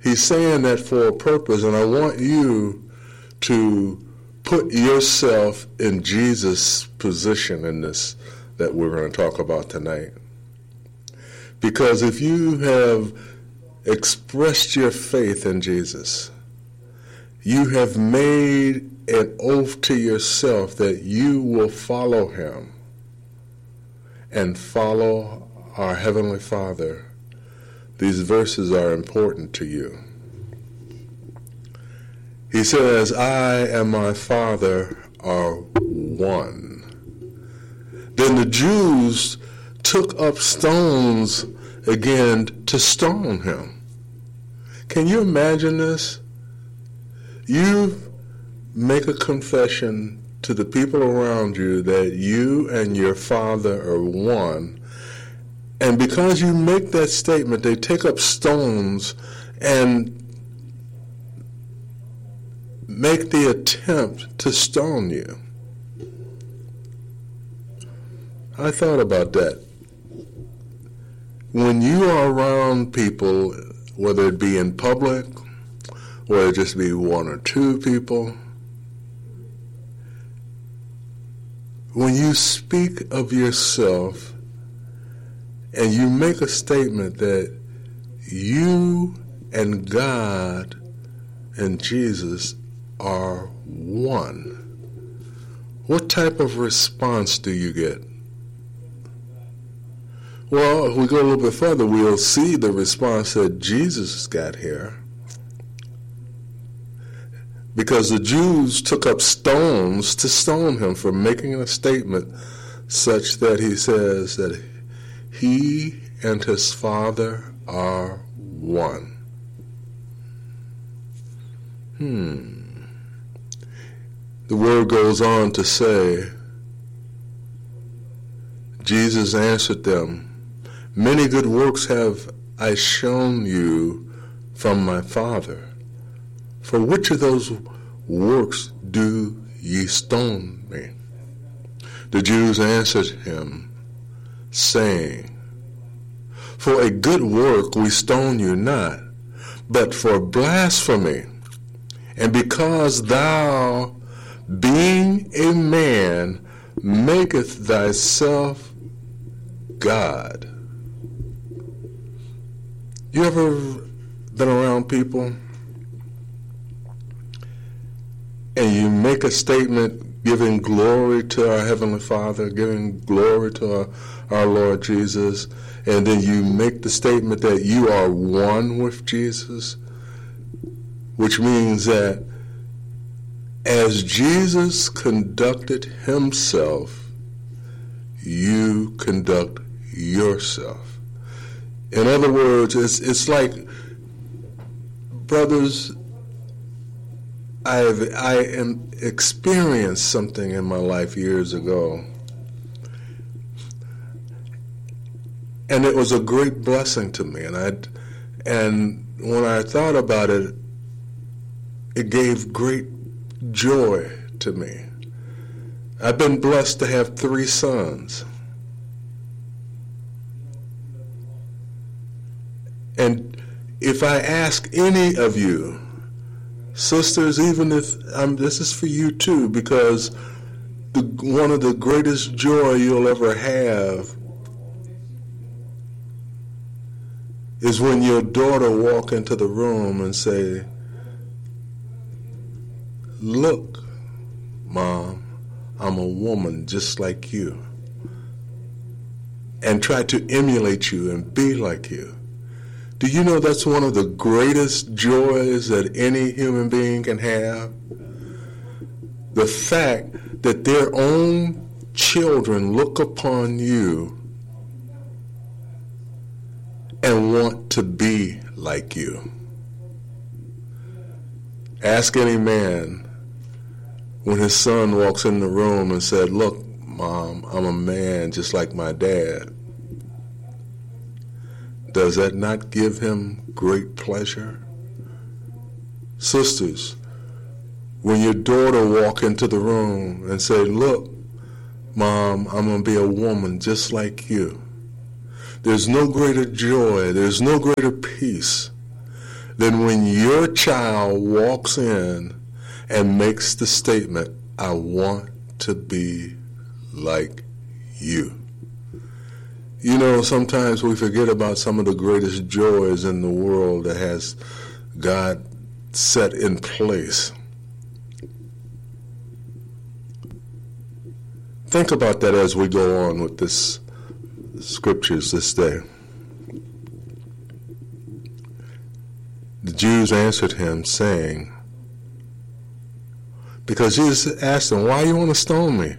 He's saying that for a purpose, and I want you to put yourself in Jesus' position in this that we're going to talk about tonight. Because if you have expressed your faith in Jesus, you have made an oath to yourself that you will follow him and follow our Heavenly Father. These verses are important to you. He says, I and my Father are one. Then the Jews took up stones again to stone him. Can you imagine this? You make a confession to the people around you that you and your Father are one. And because you make that statement, they take up stones and make the attempt to stone you. I thought about that. When you are around people, whether it be in public, whether it just be one or two people, when you speak of yourself and you make a statement that you and God and Jesus are one, what type of response do you get? Well, if we go a little bit further, we'll see the response that Jesus got here. Because the Jews took up stones to stone him for making a statement such that he says that he and his Father are one. The word goes on to say, Jesus answered them, many good works have I shown you from my Father. For which of those works do ye stone me? The Jews answered him, saying, for a good work we stone you not, but for blasphemy, and because thou, being a man, maketh thyself God. You ever been around people and you make a statement giving glory to our Heavenly Father, giving glory to our Lord Jesus, and then you make the statement that you are one with Jesus, which means that as Jesus conducted himself, you conduct yourself. In other words, it's like, brothers, I experienced something in my life years ago, and it was a great blessing to me. And when I thought about it, it gave great joy to me. I've been blessed to have 3 sons. And if I ask any of you, sisters, even if this is for you too, because one of the greatest joy you'll ever have is when your daughter walk into the room and say, look, Mom, I'm a woman just like you, and try to emulate you and be like you. Do you know that's one of the greatest joys that any human being can have? The fact that their own children look upon you and want to be like you. Ask any man when his son walks in the room and said, look, Mom, I'm a man just like my dad. Does that not give him great pleasure? Sisters, when your daughter walk into the room and say, look, Mom, I'm going to be a woman just like you. There's no greater joy, there's no greater peace than when your child walks in and makes the statement, I want to be like you. You know, sometimes we forget about some of the greatest joys in the world that has God set in place. Think about that as we go on with this scriptures this day. The Jews answered him, saying, because Jesus asked them, why do you want to stone me?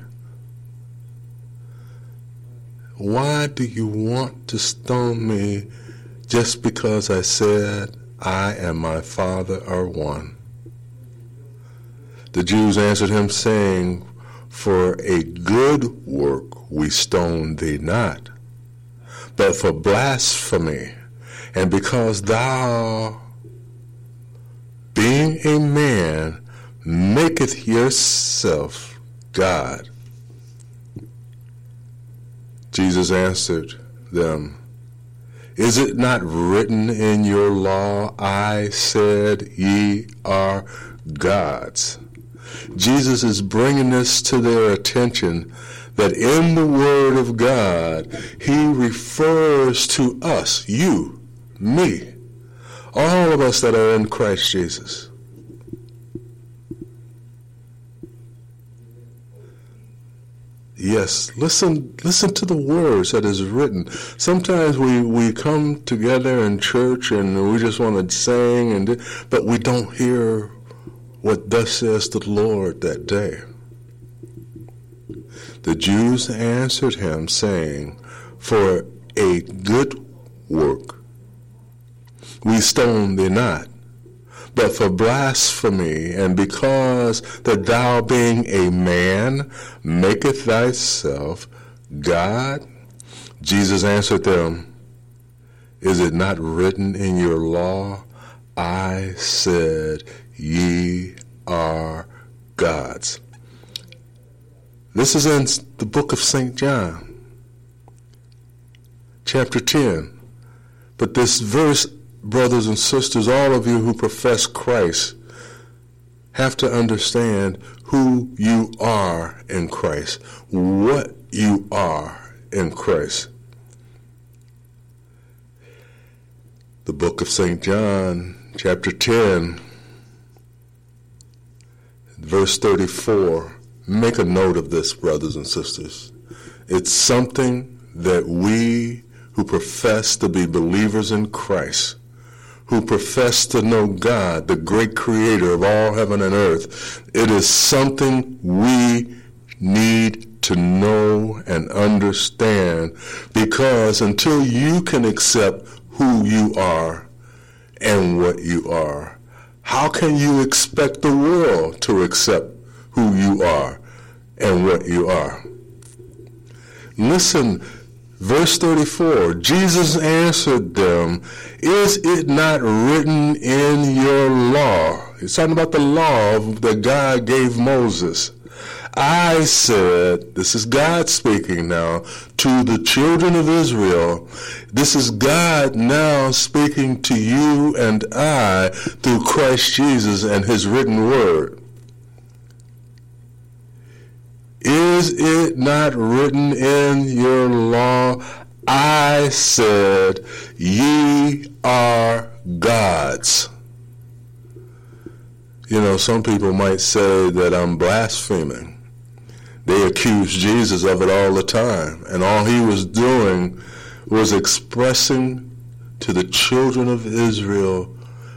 Why do you want to stone me just because I said I and my Father are one? The Jews answered him, saying, for a good work we stone thee not, but for blasphemy, and because thou, being a man, maketh yourself God. Jesus answered them, is it not written in your law, I said ye are gods? Jesus is bringing this to their attention that in the Word of God, he refers to us, you, me, all of us that are in Christ Jesus. Yes, listen to the words that is written. Sometimes we come together in church and we just want to sing, but we don't hear what thus says the Lord that day. The Jews answered him, saying, for a good work we stone thee not, but for blasphemy, and because that thou, being a man, maketh thyself God. Jesus answered them, is it not written in your law, I said ye are gods? This is in the book of St. John, chapter 10. But this verse, brothers and sisters, all of you who profess Christ, have to understand who you are in Christ, what you are in Christ. The book of St. John, chapter 10, verse 34. Make a note of this, brothers and sisters. It's something that we who profess to be believers in Christ, who profess to know God, the great creator of all heaven and earth, it is something we need to know and understand, because until you can accept who you are and what you are, how can you expect the world to accept who you are and what you are? Listen, verse 34, Jesus answered them, is it not written in your law? It's talking about the law that God gave Moses. I said, this is God speaking now to the children of Israel. This is God now speaking to you and I through Christ Jesus and his written word. Is it not written in your law, I said, ye are gods? You know, some people might say that I'm blaspheming. They accuse Jesus of it all the time, and all he was doing was expressing to the children of Israel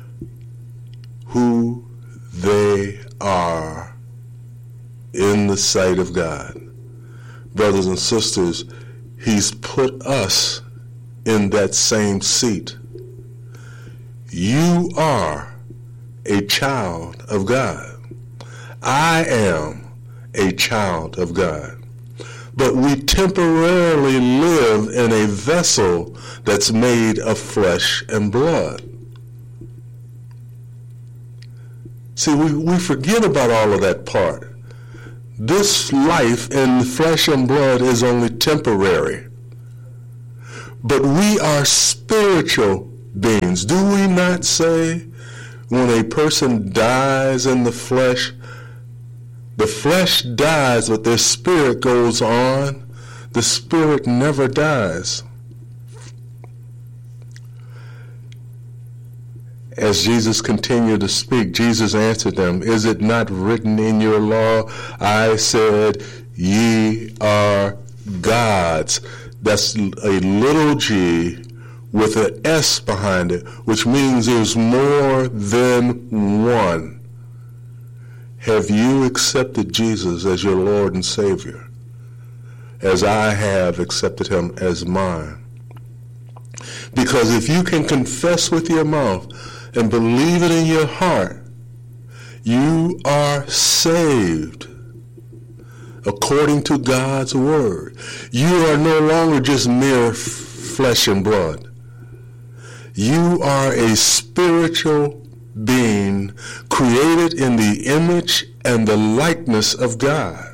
who they are in the sight of God. Brothers and sisters, he's put us in that same seat. You are a child of God. I am a child of God. But we temporarily live in a vessel that's made of flesh and blood. See, we forget about all of that part. This life in flesh and blood is only temporary. But we are spiritual beings. Do we not say when a person dies in the flesh dies, but their spirit goes on? The spirit never dies. As Jesus continued to speak, Jesus answered them, "Is it not written in your law, I said, ye are gods?" That's a little g with an S behind it, which means there's more than one. Have you accepted Jesus as your Lord and Savior, as I have accepted him as mine? Because if you can confess with your mouth and believe it in your heart, you are saved according to God's word. You are no longer just mere flesh and blood. You are a spiritual being created in the image and the likeness of God.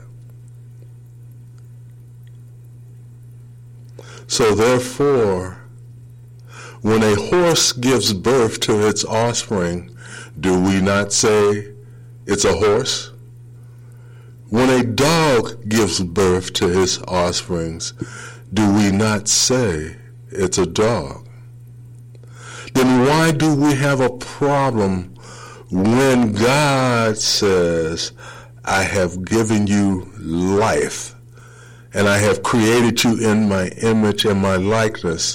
So therefore, when a horse gives birth to its offspring, do we not say it's a horse? When a dog gives birth to his offsprings, do we not say it's a dog? Then why do we have a problem when God says, I have given you life, and I have created you in my image and my likeness?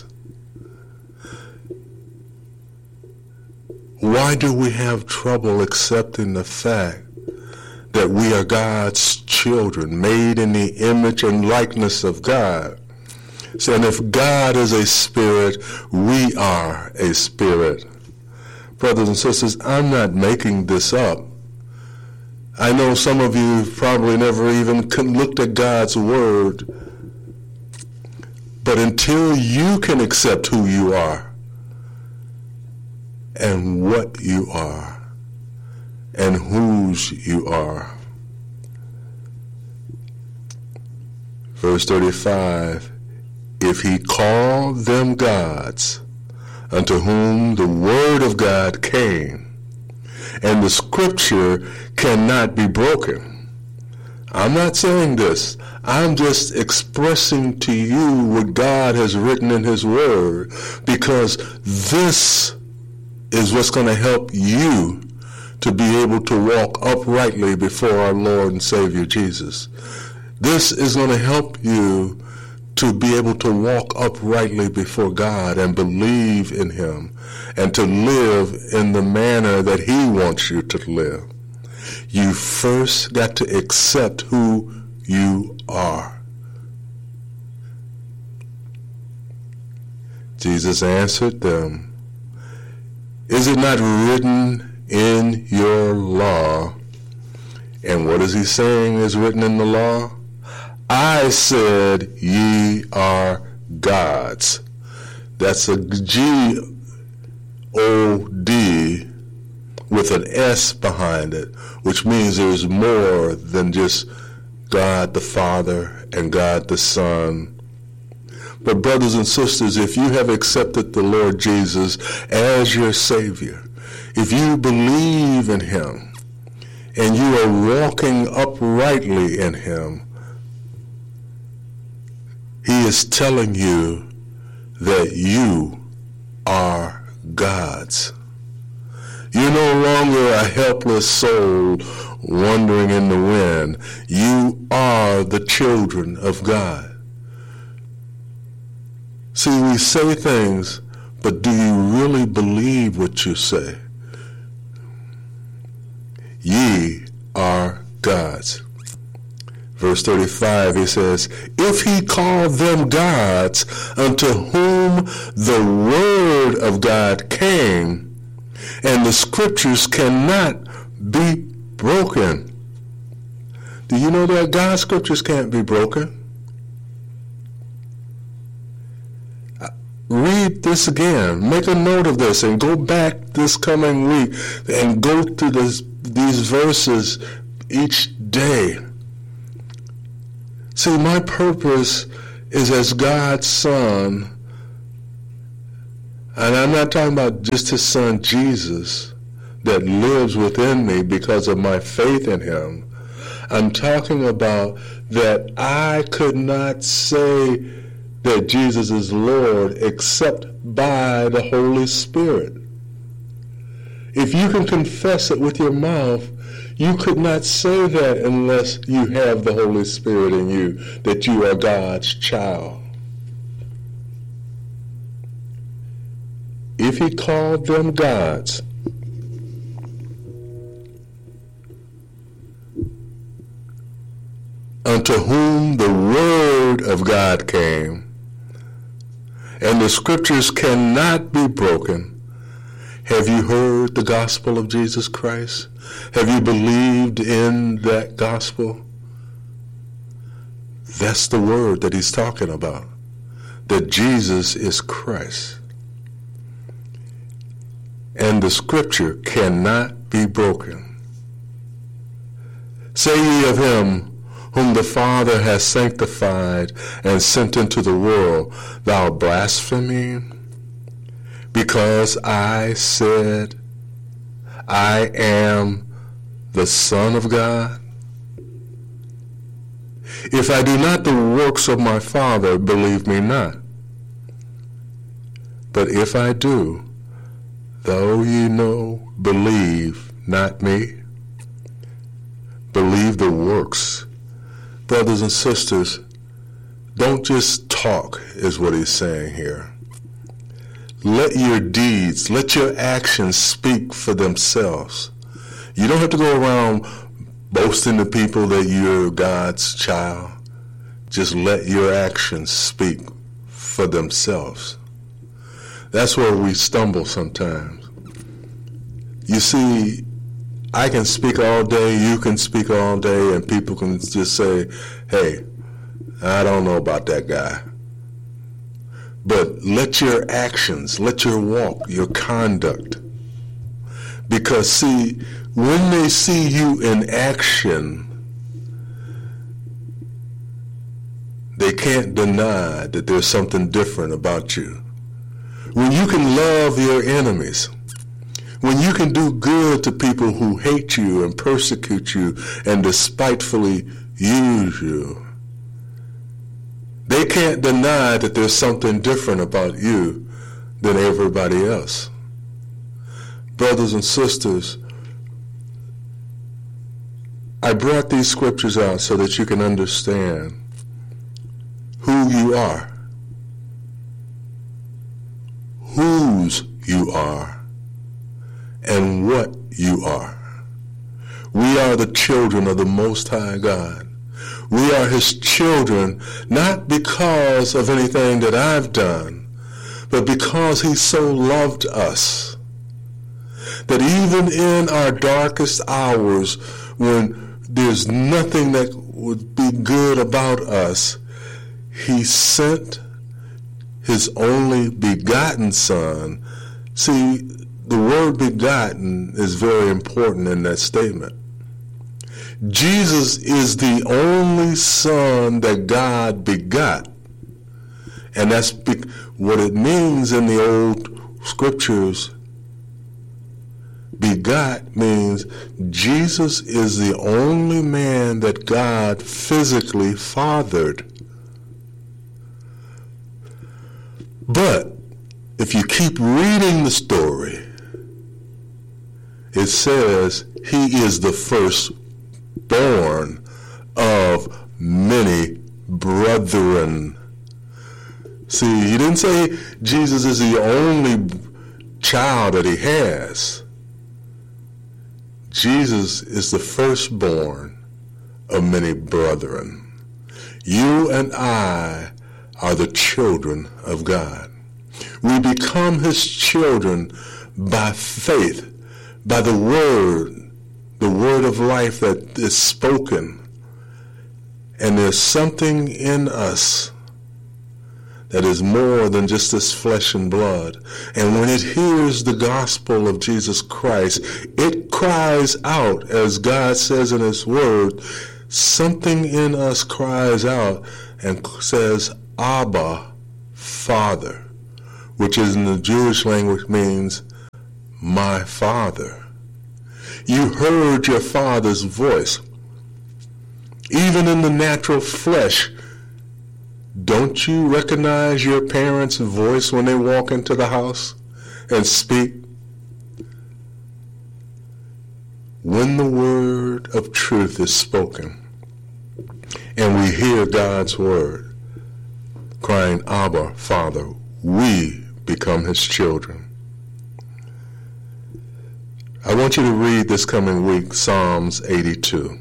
Why do we have trouble accepting the fact that we are God's children, made in the image and likeness of God? So, and if God is a spirit, we are a spirit. Brothers and sisters, I'm not making this up. I know some of you probably never even looked at God's word, but until you can accept who you are and what you are and whose you are. Verse 35, if he called them gods, unto whom the word of God came, and the scripture cannot be broken. I'm not saying this. I'm just expressing to you what God has written in his word, because this is what's going to help you to be able to walk uprightly before our Lord and Savior Jesus. This is going to help you to be able to walk uprightly before God and believe in him and to live in the manner that he wants you to live. You first got to accept who you are. Jesus answered them, is it not written in your law? And what is he saying is written in the law? I said ye are gods. That's a G-O-D with an S behind it, which means there's more than just God the Father and God the Son. But brothers and sisters, if you have accepted the Lord Jesus as your Savior, if you believe in him and you are walking uprightly in him, he is telling you that you are God's. You're no longer a helpless soul wandering in the wind. You are the children of God. See, we say things, but do you really believe what you say? Ye are God's. Verse 35, he says, if he called them gods unto whom the word of God came, and the scriptures cannot be broken. Do you know that God's scriptures can't be broken? Read this again. Make a note of this and go back this coming week and go through these verses each day. See, my purpose is as God's son, And I'm not talking about just his son Jesus that lives within me because of my faith in him. I'm talking about that I could not say that Jesus is Lord except by the Holy Spirit. If you can confess it with your mouth, you could not say that unless you have the Holy Spirit in you, that you are God's child. If he called them gods, unto whom the word of God came, and the scriptures cannot be broken, have you heard the gospel of Jesus Christ? Have you believed in that gospel? That's the word that he's talking about, that Jesus is Christ. And the scripture cannot be broken. Say ye of him whom the Father has sanctified and sent into the world, thou blaspheming, because I said, I am the Son of God? If I do not the works of my Father, believe me not. But if I do, though ye know, believe not me. Believe the works. Brothers and sisters, don't just talk, is what he's saying here. Let your deeds, let your actions speak for themselves. You don't have to go around boasting to people that you're God's child. Just let your actions speak for themselves. That's where we stumble sometimes. You see, I can speak all day, you can speak all day, and people can just say, hey, I don't know about that guy. But let your actions, let your walk, your conduct. Because see, when they see you in action, they can't deny that there's something different about you. When you can love your enemies, when you can do good to people who hate you and persecute you and despitefully use you, they can't deny that there's something different about you than everybody else. Brothers and sisters, I brought these scriptures out so that you can understand who you are, whose you are, and what you are. We are the children of the Most High God. We are his children not because of anything that I've done, but because he so loved us that even in our darkest hours, when there's nothing that would be good about us, he sent his only begotten Son. See, the word begotten is very important in that statement. Jesus is the only Son that God begot. And that's what it means in the old scriptures. Begot means Jesus is the only man that God physically fathered. But if you keep reading the story, it says he is the firstborn of many brethren. See, he didn't say Jesus is the only child that he has. Jesus is the firstborn of many brethren. You and I are the children of God. We become his children by faith, by the word of life that is spoken. And there's something in us that is more than just this flesh and blood. And when it hears the gospel of Jesus Christ, it cries out, as God says in his word, something in us cries out and says, Abba, Father. which is in the Jewish language means my Father. You heard your Father's voice. Even in the natural flesh, don't you recognize your parents' voice when they walk into the house and speak? When the word of truth is spoken and we hear God's word crying, Abba, Father, we become his children. I want you to read this coming week Psalms 82.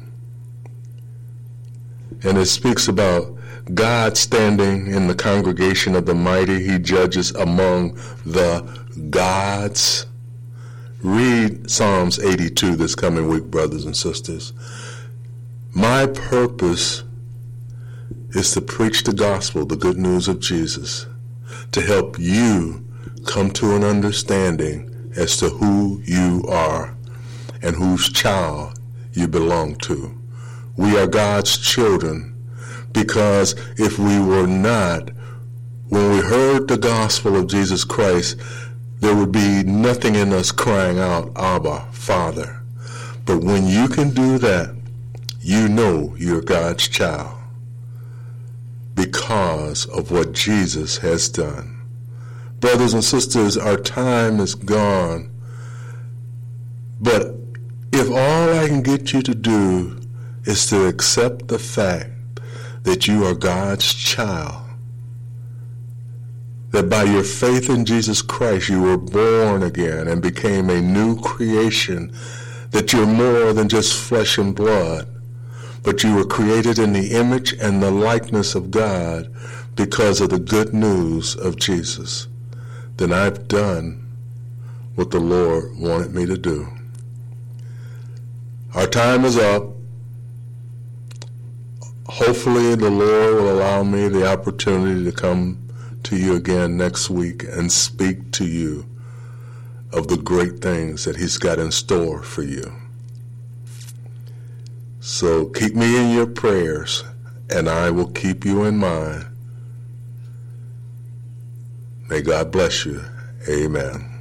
And it speaks about God standing in the congregation of the mighty. He judges among the gods. Read Psalms 82 this coming week, brothers and sisters. My purpose is to preach the gospel, the good news of Jesus, to help you come to an understanding as to who you are and whose child you belong to. We are God's children because if we were not, when we heard the gospel of Jesus Christ, there would be nothing in us crying out, Abba, Father. But when you can do that, you know you're God's child because of what Jesus has done. Brothers and sisters, our time is gone. But if all I can get you to do is to accept the fact that you are God's child, that by your faith in Jesus Christ you were born again and became a new creation, that you're more than just flesh and blood, but you were created in the image and the likeness of God because of the good news of Jesus, then I've done what the Lord wanted me to do. Our time is up. Hopefully the Lord will allow me the opportunity to come to you again next week and speak to you of the great things that he's got in store for you. So keep me in your prayers, and I will keep you in mind. May God bless you. Amen.